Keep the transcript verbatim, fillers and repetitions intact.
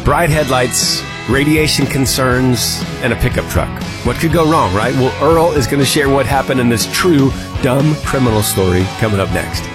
Bright headlights, radiation concerns, and a pickup truck. What could go wrong, right? Well, Earl is going to share what happened in this true dumb criminal story coming up next.